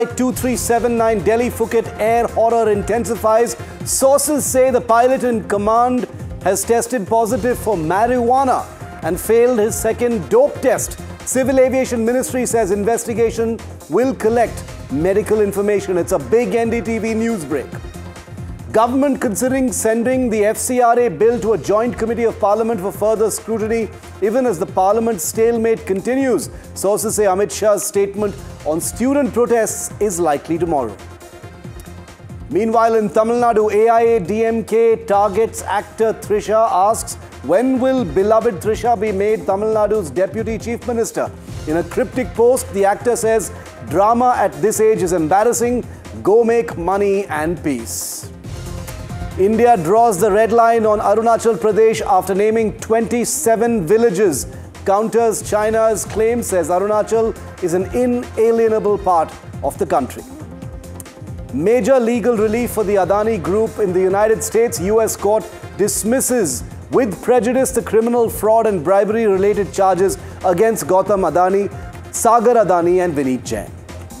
2379 Delhi-Phuket air horror intensifies. Sources say the pilot in command has tested positive for marijuana and failed his second dope test. Civil Aviation Ministry says investigation will collect medical information. It's a big NDTV news break. Government considering sending the FCRA bill to a joint committee of parliament for further scrutiny, even as the parliament stalemate continues. Sources say Amit Shah's statement on student protests is likely tomorrow. Meanwhile, in Tamil Nadu, AIADMK targets actor Trisha, asks, when will beloved Trisha be made Tamil Nadu's Deputy Chief Minister? In a cryptic post, the actor says, drama at this age is embarrassing. Go make money and peace. India draws the red line on Arunachal Pradesh after naming 27 villages. Counters China's claim, says Arunachal is an inalienable part of the country. Major legal relief for the Adani Group in the United States. US court dismisses with prejudice the criminal fraud and bribery related charges against Gautam Adani, Sagar Adani and Vineet Jain.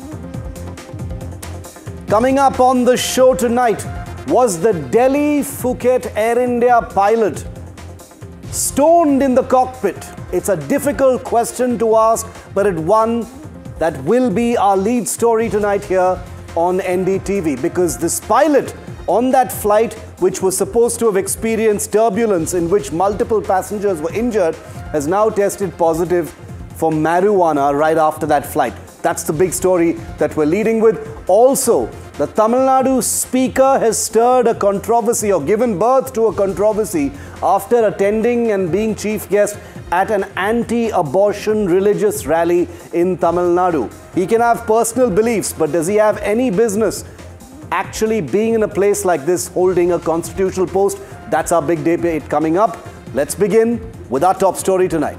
Coming up on the show tonight, was the Delhi-Phuket Air India pilot stoned in the cockpit? It's a difficult question to ask, but it's one that will be our lead story tonight here on NDTV, because this pilot on that flight, which was supposed to have experienced turbulence in which multiple passengers were injured, has now tested positive for marijuana right after that flight. That's the big story that we're leading with. Also, the Tamil Nadu speaker has stirred a controversy or given birth to a controversy after attending and being chief guest at an anti-abortion religious rally in Tamil Nadu. He can have personal beliefs, but does he have any business actually being in a place like this, holding a constitutional post? That's our big debate coming up. Let's begin with our top story tonight.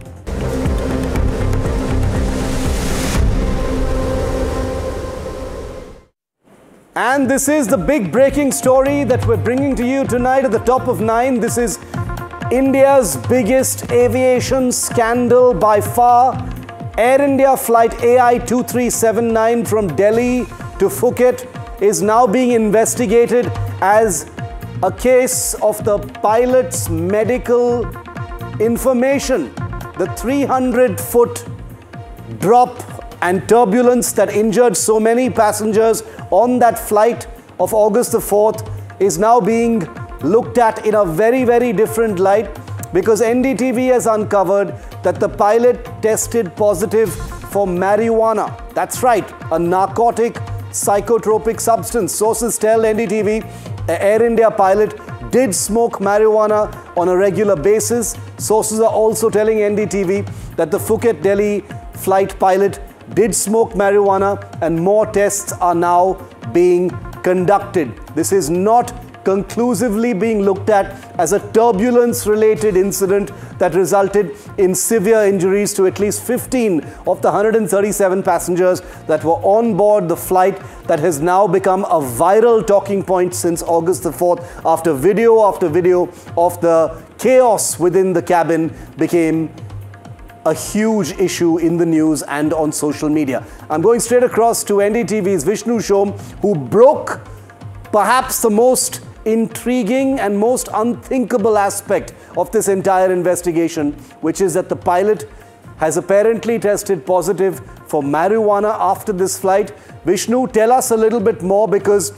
And this is the big breaking story that we're bringing to you tonight at the top of 9. This is India's biggest aviation scandal by far. Air India flight AI2379 from Delhi to Phuket is now being investigated as a case of the pilot's medical information. The 300-foot drop and turbulence that injured so many passengers on that flight of August the 4th is now being looked at in a very, very different light, because NDTV has uncovered that the pilot tested positive for marijuana. That's right, a narcotic psychotropic substance. Sources tell NDTV the Air India pilot did smoke marijuana on a regular basis. Sources are also telling NDTV that the Phuket-Delhi flight pilot did smoke marijuana and more tests are now being conducted. This is not conclusively being looked at as a turbulence-related incident that resulted in severe injuries to at least 15 of the 137 passengers that were on board the flight that has now become a viral talking point since August the 4th, after video of the chaos within the cabin became a huge issue in the news and on social media. I'm going straight across to NDTV's Vishnu Shom, who broke perhaps the most intriguing and most unthinkable aspect of this entire investigation, which is that the pilot has apparently tested positive for marijuana after this flight. Vishnu, tell us a little bit more, because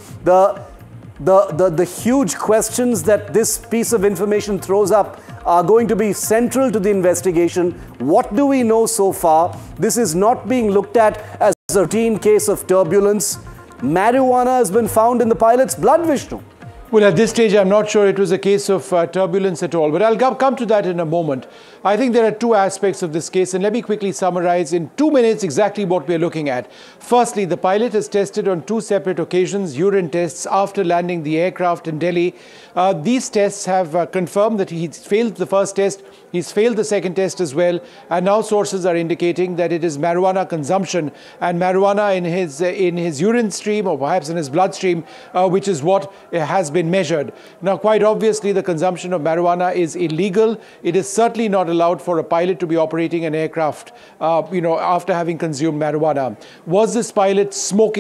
the huge questions that this piece of information throws up are going to be central to the investigation. What do we know so far? This is not being looked at as a routine case of turbulence. Marijuana has been found in the pilot's blood, Vishnu. Well, at this stage, I'm not sure it was a case of turbulence at all, but I'll come to that in a moment. I think there are two aspects of this case, and let me quickly summarize in 2 minutes exactly what we're looking at. Firstly, the pilot has tested on 2 separate occasions urine tests after landing the aircraft in Delhi. These tests have confirmed that he's failed the first test, he's failed the second test as well, and now sources are indicating that it is marijuana consumption and marijuana in his urine stream, or perhaps in his bloodstream, which is what has been been measured. Now, quite obviously, the consumption of marijuana is illegal. It is certainly not allowed for a pilot to be operating an aircraft, after having consumed marijuana. Was this pilot smoking?